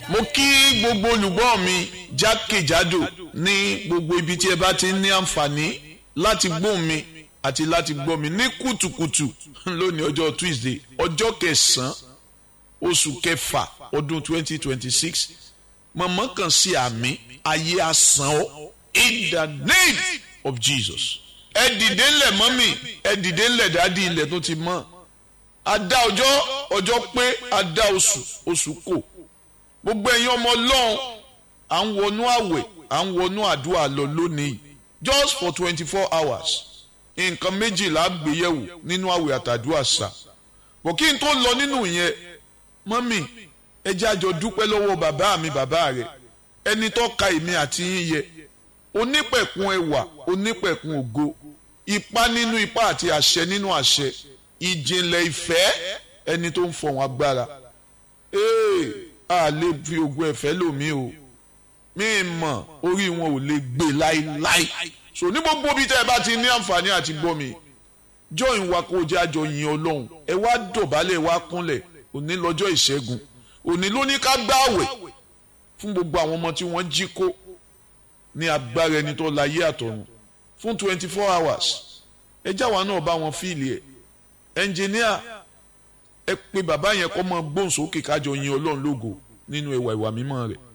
mo kí gbogbo olùgbọ́ mi jákèjádò ní gbogbo ibi tí ẹ bá ti ní àǹfààní láti gbóhùn mi àti láti gbọ́ mi ní kùtùkùtù lónìí ọjọ́ Tuesday ọjọ́ kẹsàn-án oṣù kẹfà ọdún 2026 mọ̀mọ́ kan sí àmì ayé asán ọ́ in the name of Jesus. Ẹ dìde ńlẹ̀ mọ́mì, ẹ dìde ńlẹ̀ dádì ilẹ̀ tó ti mọ́. A dá ọjọ́ pé a dá oṣù kò. Gbogbo ẹ̀yin ọmọ Ọlọ́run à ń wọnú àwẹ̀ à ń wọnú àdúrà lọ lónìí just for 24 hours. Nǹkan méjìlá gbéyẹ̀wò nínú àwẹ̀ àtàdúrà sà. Bọ̀ kí n tó lọ nínú yẹn mọ́mì ẹ jẹ́ àjọ dúpẹ́ lọ́wọ́ bàbá mi bàbá rẹ̀ ẹni tó ka èmi àti yín yẹ onípẹ̀kun ẹwà onípẹ̀kun ògo ipá nínú ipá àti àṣẹ nínú àṣẹ ìjìnlẹ̀ ìfẹ́ ẹni tó ń fọ̀hún agbára a lè fi ogun ẹ̀fẹ́ lòmí o mi mọ̀ orí wọn ò lè gbé láíláí so ní gbogbo bí tẹ́ ẹ bá ti ní àǹfààní àti gbọ́ mi join wa kó jẹ́ àjọ yin Ọlọ́run ẹ wá dọ̀bálẹ̀ wá kúnlẹ̀ òní lọ́jọ́ ìṣẹ́gun òní ló ní ká gbààwẹ̀ fún gbogbo àwọn ọmọ tí wọ́n jí kó ní agbára ẹni tó láyé àtọ̀run fún 24 hours ẹ jáwa náà bá wọn fíìlì ẹ ẹnjìníà ẹ pé bàbá yẹn kọ́ mọ gbóhùn sókè kájọ yin Ọlọ́run lógo nínú ẹwà ìwà mímọ́ rẹ̀.